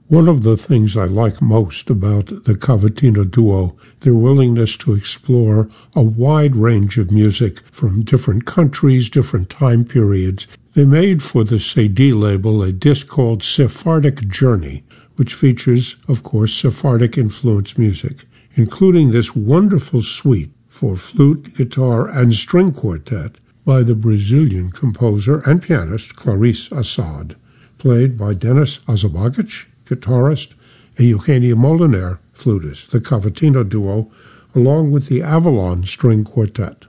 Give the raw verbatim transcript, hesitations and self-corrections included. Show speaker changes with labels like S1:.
S1: One of the things I like most about the Cavatina duo, their willingness to explore a wide range of music from different countries, different time periods. They made for the Cedi label a disc called Sephardic Journey, which features, of course, Sephardic-influenced music, including this wonderful suite for flute, guitar, and string quartet by the Brazilian composer and pianist Clarice Assad, played by Denis Azabagic, guitarist, and Eugenia Moliner, flutist, the Cavatina duo, along with the Avalon String Quartet.